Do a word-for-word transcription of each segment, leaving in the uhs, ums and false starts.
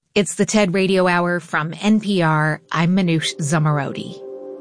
It's the TED Radio Hour from N P R. I'm Manoush Zomorodi.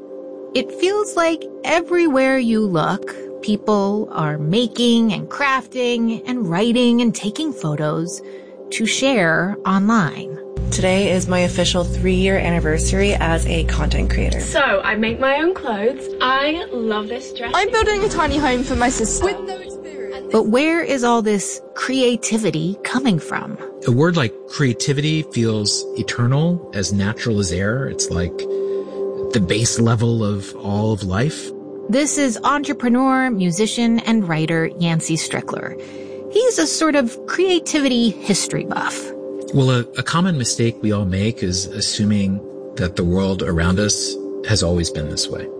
It feels like everywhere you look, people are making and crafting and writing and taking photos to share online. Today is my official three-year anniversary as a content creator. So, I make my own clothes. I love this dress. I'm building a tiny home for my sister. With no experience. But where is all this creativity coming from? A word like creativity feels eternal, as natural as air. It's like the base level of all of life. This is entrepreneur, musician, and writer Yancey Strickler. He's a sort of creativity history buff. Well, a, a common mistake we all make is assuming that the world around us has always been this way.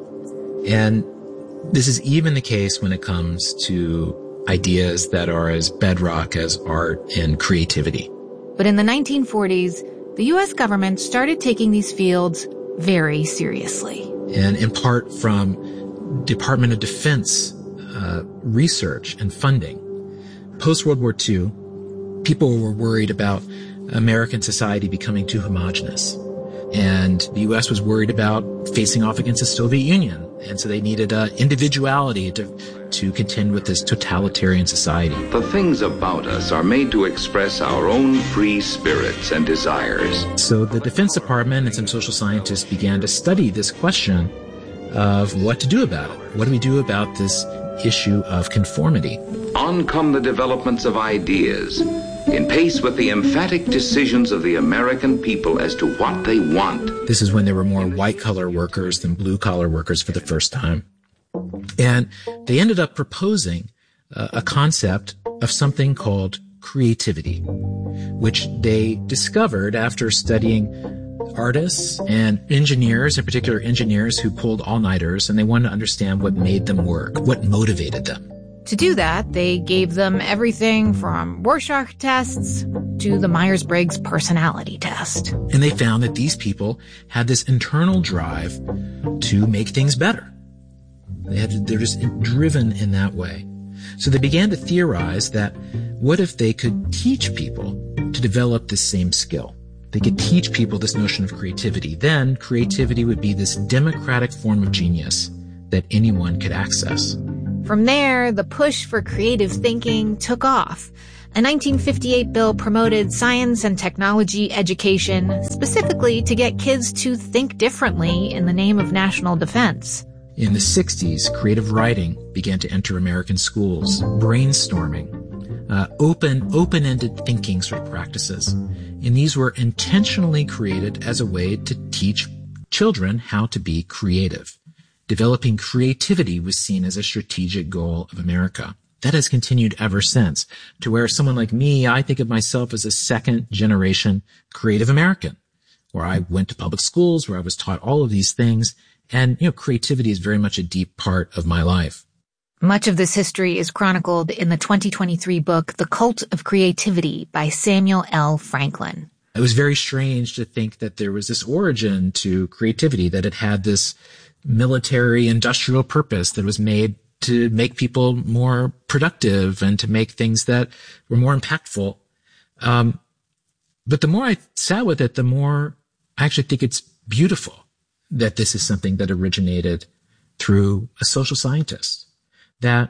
And this is even the case when it comes to ideas that are as bedrock as art and creativity. But in the nineteen forties, the U S government started taking these fields very seriously. And in part from Department of Defense uh, research and funding. Post-World War Two, people were worried about American society becoming too homogenous. And the U S was worried about facing off against the Soviet Union. And so they needed uh, individuality to, to contend with this totalitarian society. The things about us are made to express our own free spirits and desires. So the Defense Department and some social scientists began to study this question of what to do about it. What do we do about this issue of conformity? On come the developments of ideas, in pace with the emphatic decisions of the American people as to what they want. This is when there were more white-collar workers than blue-collar workers for the first time. And they ended up proposing uh, a concept of something called creativity, which they discovered after studying artists and engineers, in particular engineers who pulled all-nighters, and they wanted to understand what made them work, what motivated them. To do that, they gave them everything from Rorschach tests to the Myers-Briggs personality test. And they found that these people had this internal drive to make things better. They had, they're just driven in that way. So they began to theorize that what if they could teach people to develop this same skill? They could teach people this notion of creativity. Then creativity would be this democratic form of genius that anyone could access. From there, the push for creative thinking took off. A nineteen fifty-eight bill promoted science and technology education specifically to get kids to think differently in the name of national defense. In the sixties, creative writing began to enter American schools, brainstorming, uh, open, open-ended thinking sort of practices. And these were intentionally created as a way to teach children how to be creative. Developing creativity was seen as a strategic goal of America. That has continued ever since, to where someone like me, I think of myself as a second-generation creative American, where I went to public schools, where I was taught all of these things, and, you know, creativity is very much a deep part of my life. Much of this history is chronicled in the twenty twenty-three book, The Cult of Creativity by Samuel L. Franklin. It was very strange to think that there was this origin to creativity, that it had this military industrial purpose that was made to make people more productive and to make things that were more impactful. Um, but the more I sat with it, the more I actually think it's beautiful that this is something that originated through a social scientist, that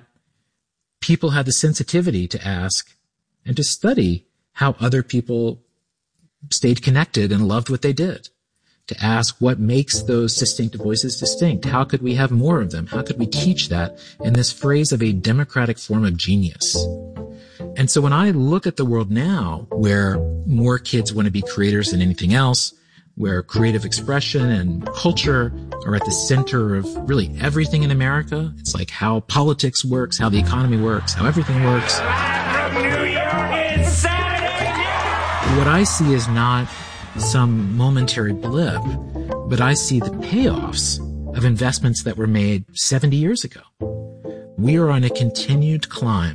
people had the sensitivity to ask and to study how other people stayed connected and loved what they did. To ask what makes those distinctive voices distinct. How could we have more of them? How could we teach that in this phrase of a democratic form of genius? And so when I look at the world now, where more kids want to be creators than anything else, where creative expression and culture are at the center of really everything in America, it's like how politics works, how the economy works, how everything works. From New York, it's Saturday. What I see is not some momentary blip, but I see the payoffs of investments that were made seventy years ago. We are on a continued climb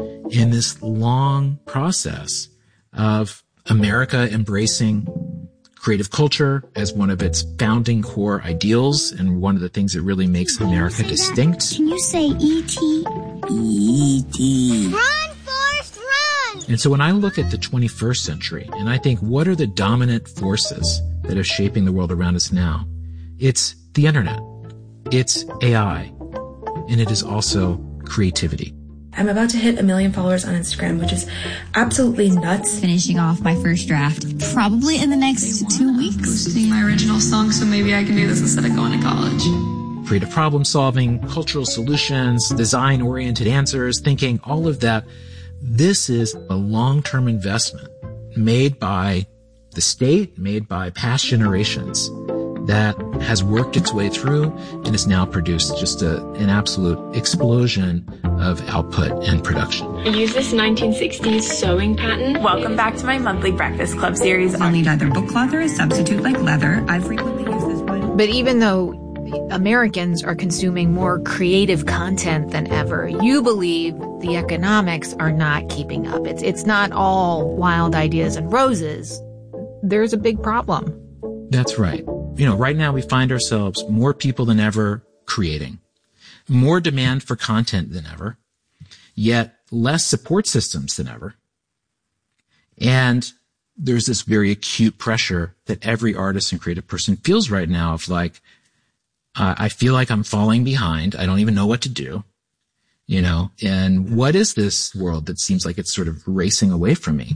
in this long process of America embracing creative culture as one of its founding core ideals and one of the things that really makes America distinct. Can you say E T? E T. Run, Forrest, run! And so when I look at the twenty-first century and I think, what are the dominant forces that are shaping the world around us now? It's the internet. It's A I. And it is also creativity. I'm about to hit a million followers on Instagram, which is absolutely nuts. Finishing off my first draft, probably in the next two weeks. Sing my original song, so maybe I can do this instead of going to college. Creative problem solving, cultural solutions, design-oriented answers, thinking, all of that. This is a long-term investment made by the state, made by past generations, that has worked its way through and has now produced just a, an absolute explosion of output and production. I use this nineteen sixties sewing pattern. Welcome back to my monthly Breakfast Club series. I'll need either book cloth or a substitute like leather. I frequently use this one. But even though Americans are consuming more creative content than ever, you believe the economics are not keeping up. It's, it's not all wild ideas and roses. There's a big problem. That's right. You know, right now we find ourselves more people than ever creating, more demand for content than ever, yet less support systems than ever. And there's this very acute pressure that every artist and creative person feels right now of like, uh, I feel like I'm falling behind. I don't even know what to do, you know, and what is this world that seems like it's sort of racing away from me?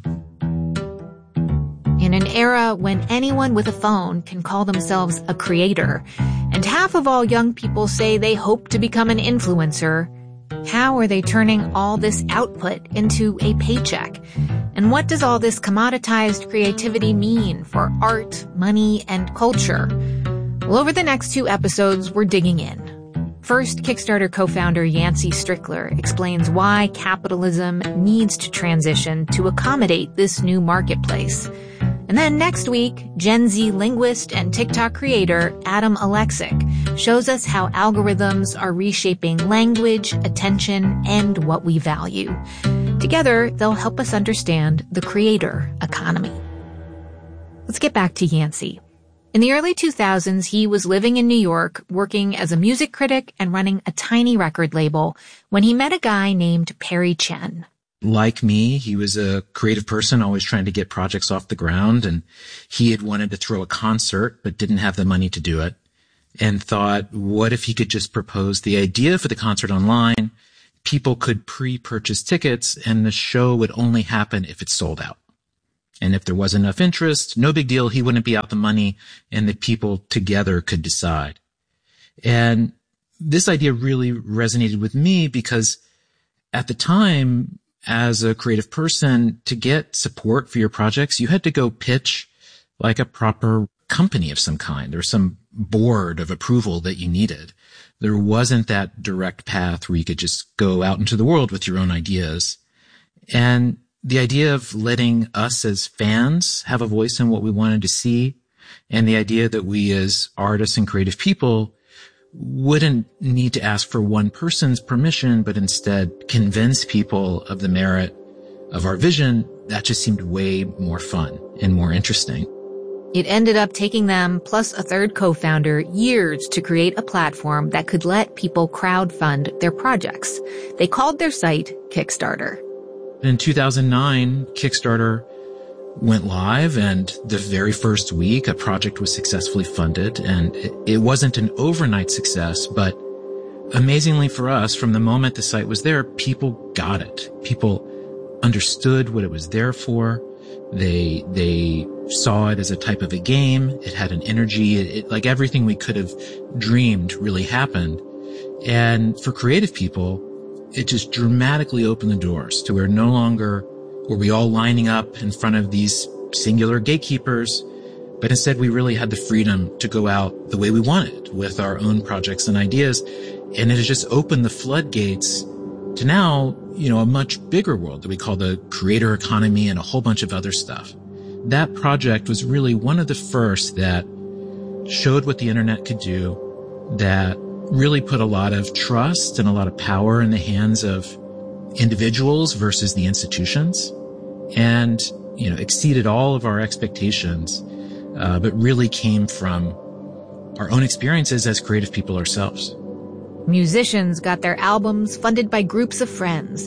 In an era when anyone with a phone can call themselves a creator, and half of all young people say they hope to become an influencer, how are they turning all this output into a paycheck? And what does all this commoditized creativity mean for art, money, and culture? Well, over the next two episodes, we're digging in. First, Kickstarter co-founder Yancey Strickler explains why capitalism needs to transition to accommodate this new marketplace. And then next week, Gen Z linguist and TikTok creator Adam Alexic shows us how algorithms are reshaping language, attention, and what we value. Together, they'll help us understand the creator economy. Let's get back to Yancey. In the early two thousands, he was living in New York, working as a music critic and running a tiny record label when he met a guy named Perry Chen. Like me, he was a creative person, always trying to get projects off the ground, and he had wanted to throw a concert but didn't have the money to do it, and thought, what if he could just propose the idea for the concert online? People could pre-purchase tickets, and the show would only happen if it sold out. And if there wasn't enough interest, no big deal, he wouldn't be out the money, and the people together could decide. And this idea really resonated with me because at the time, as a creative person, to get support for your projects, you had to go pitch like a proper company of some kind. There was some board of approval that you needed. There wasn't that direct path where you could just go out into the world with your own ideas. And the idea of letting us as fans have a voice in what we wanted to see, and the idea that we as artists and creative people wouldn't need to ask for one person's permission, but instead convince people of the merit of our vision, that just seemed way more fun and more interesting. It ended up taking them, plus a third co-founder, years to create a platform that could let people crowdfund their projects. They called their site Kickstarter. In two thousand nine, Kickstarter went live, and the very first week, a project was successfully funded, and it, it wasn't an overnight success, but amazingly for us, from the moment the site was there, people got it. People understood what it was there for. They, they saw it as a type of a game. It had an energy. It, it, like everything we could have dreamed really happened. And for creative people, it just dramatically opened the doors to where no longer were we all lining up in front of these singular gatekeepers, but instead we really had the freedom to go out the way we wanted with our own projects and ideas. And it has just opened the floodgates to now, you know, a much bigger world that we call the creator economy and a whole bunch of other stuff. That project was really one of the first that showed what the internet could do, that really put a lot of trust and a lot of power in the hands of individuals versus the institutions, and, you know, exceeded all of our expectations, uh, but really came from our own experiences as creative people ourselves. Musicians got their albums funded by groups of friends.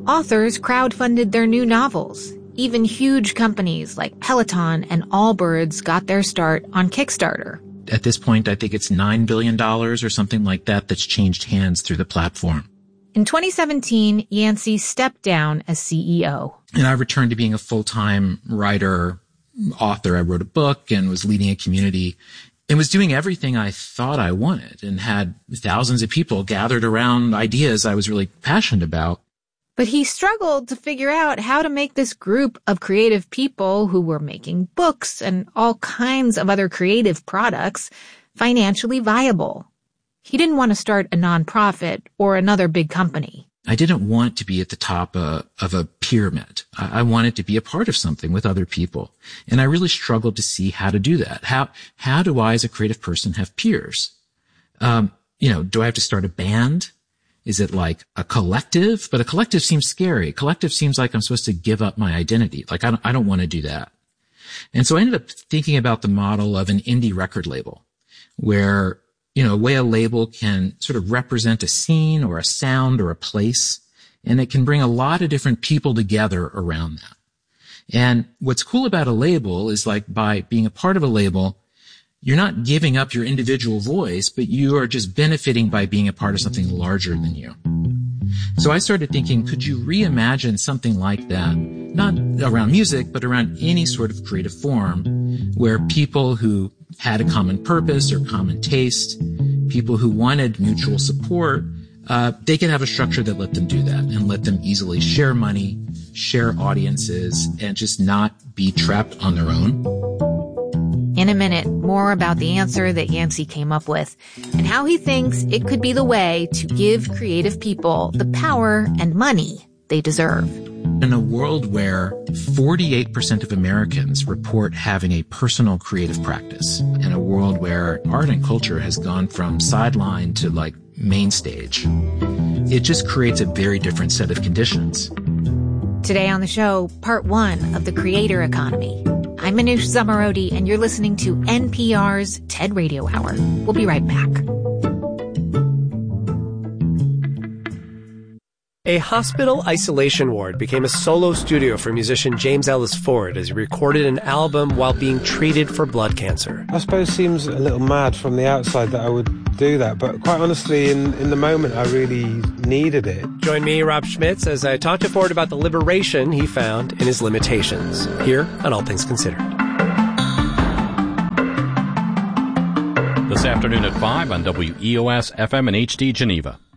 Authors crowdfunded their new novels. Even huge companies like Peloton and Allbirds got their start on Kickstarter. At this point, I think it's nine billion dollars or something like that that's changed hands through the platform. In twenty seventeen, Yancey stepped down as C E O. And I returned to being a full-time writer, author. I wrote a book and was leading a community and was doing everything I thought I wanted and had thousands of people gathered around ideas I was really passionate about. But he struggled to figure out how to make this group of creative people who were making books and all kinds of other creative products financially viable. He didn't want to start a nonprofit or another big company. I didn't want to be at the top uh, of a pyramid. I, I wanted to be a part of something with other people. And I really struggled to see how to do that. How, how do I as a creative person have peers? Um, you know, do I have to start a band? Is it like a collective? But a collective seems scary. A collective seems like I'm supposed to give up my identity. Like I don't, I don't want to do that. And so I ended up thinking about the model of an indie record label where, you know, a way a label can sort of represent a scene or a sound or a place, and it can bring a lot of different people together around that. And what's cool about a label is like by being a part of a label, you're not giving up your individual voice, but you are just benefiting by being a part of something larger than you. So I started thinking, could you reimagine something like that, not around music, but around any sort of creative form where people who had a common purpose or common taste, people who wanted mutual support, uh, they could have a structure that let them do that and let them easily share money, share audiences, and just not be trapped on their own. In a minute, more about the answer that Yancey came up with and how he thinks it could be the way to give creative people the power and money they deserve. In a world where forty-eight percent of Americans report having a personal creative practice, in a world where art and culture has gone from sideline to like main stage, it just creates a very different set of conditions. Today on the show, part one of the creator economy. I'm Manoush Zomorodi, and you're listening to N P R's TED Radio Hour. We'll be right back. A hospital isolation ward became a solo studio for musician James Ellis Ford as he recorded an album while being treated for blood cancer. I suppose it seems a little mad from the outside that I would do that, but quite honestly, in, in the moment, I really needed it. Join me, Rob Schmitz, as I talk to Ford about the liberation he found in his limitations, here on All Things Considered. This afternoon at five on W E O S F M and H D Geneva.